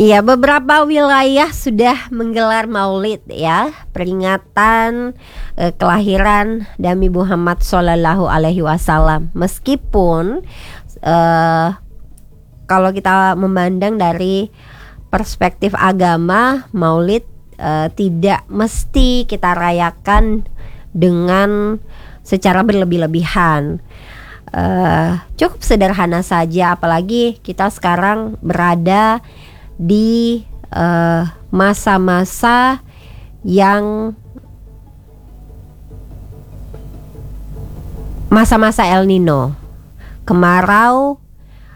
Iya, beberapa wilayah sudah menggelar Maulid ya, peringatan kelahiran Nabi Muhammad Shallallahu Alaihi Wasallam. Meskipun eh, kalau kita memandang dari perspektif agama, Maulid tidak mesti kita rayakan dengan secara berlebih-lebihan. Cukup sederhana saja, apalagi kita sekarang berada di masa-masa yang masa-masa El Nino, kemarau